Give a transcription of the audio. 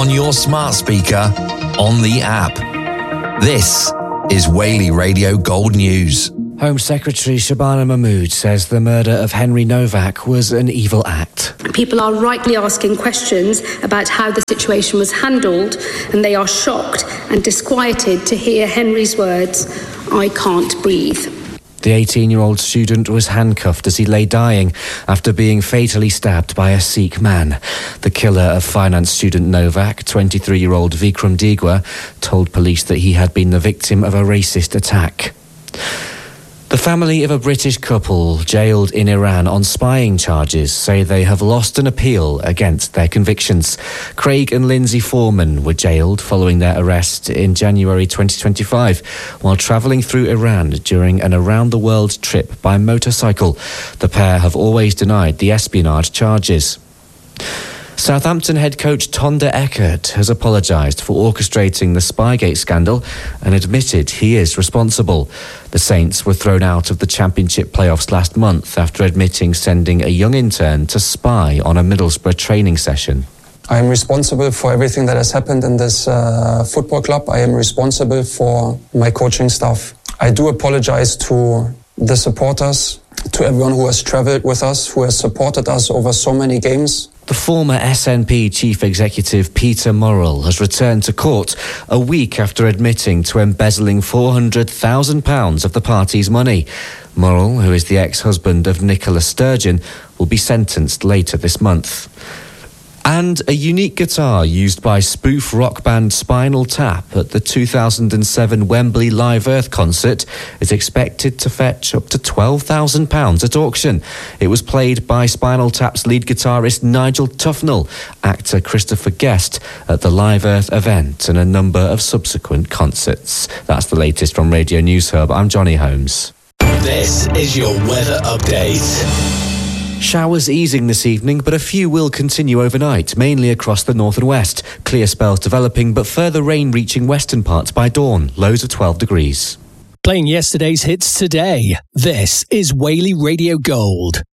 on your smart speaker, on the app. This is Whaley Radio Gold News. Home Secretary Shabana Mahmood says the murder of Henry Novak was an evil act. People are rightly asking questions about how the situation was handled, and they are shocked and disquieted to hear Henry's words, "I can't breathe." The 18-year-old student was handcuffed as he lay dying after being fatally stabbed by a Sikh man. The killer of finance student Novak, 23-year-old Vikram Digwa, told police that he had been the victim of a racist attack. The family of a British couple jailed in Iran on spying charges say they have lost an appeal against their convictions. Craig and Lindsay Foreman were jailed following their arrest in January 2025 while travelling through Iran during an around-the-world trip by motorcycle. The pair have always denied the espionage charges. Southampton head coach Tonda Eckert has apologised for orchestrating the Spygate scandal and admitted he is responsible. The Saints were thrown out of the Championship playoffs last month after admitting sending a young intern to spy on a Middlesbrough training session. I am responsible for everything that has happened in this football club. I am responsible for my coaching staff. I do apologise to the supporters, to everyone who has travelled with us, who has supported us over so many games. The former SNP chief executive Peter Murrell has returned to court a week after admitting to embezzling £400,000 of the party's money. Murrell, who is the ex-husband of Nicola Sturgeon, will be sentenced later this month. And a unique guitar used by spoof rock band Spinal Tap at the 2007 Wembley Live Earth concert is expected to fetch up to £12,000 at auction. It was played by Spinal Tap's lead guitarist Nigel Tufnell, actor Christopher Guest at the Live Earth event and a number of subsequent concerts. That's the latest from Radio News Hub. I'm Johnny Holmes. This is your weather update. Showers easing this evening, but a few will continue overnight, mainly across the north and west. Clear spells developing, but further rain reaching western parts by dawn. Lows of 12 degrees. Playing yesterday's hits today. This is Whaley Radio Gold.